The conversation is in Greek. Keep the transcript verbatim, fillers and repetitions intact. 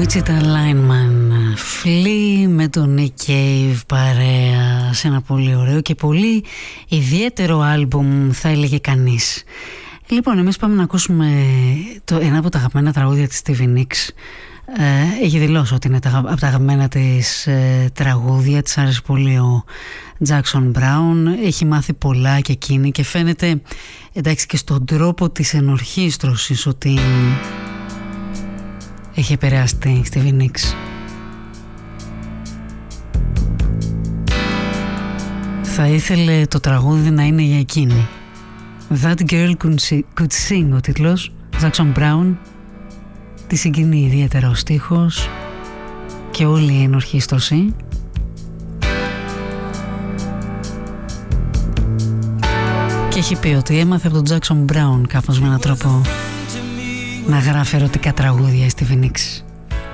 Wichita Lineman, Flea με τον Nick Cave παρέα σε ένα πολύ ωραίο και πολύ ιδιαίτερο άλμπουμ, θα έλεγε κανείς. Λοιπόν, εμείς πάμε να ακούσουμε το, ένα από τα αγαπημένα τραγούδια της Stevie Nicks. Ε, έχει δηλώσει ότι είναι τα, από τα αγαπημένα της ε, τραγούδια. Της άρεσε πολύ ο Jackson Brown. Έχει μάθει πολλά και εκείνη και φαίνεται, εντάξει, και στον τρόπο της ενορχήστρωσης ότι έχει επηρεαστεί Stevie Nicks. Θα ήθελε το τραγούδι να είναι για εκείνη. That Girl Could Sing, ο τίτλος. Jackson Brown. Τη συγκινεί ιδιαίτερα ο στίχος και όλη η ενορχήστρωση. Και έχει πει ότι έμαθε από τον Jackson Brown κάπως με έναν τρόπο να γράφει ερωτικά τραγούδια στη Stevie Nicks.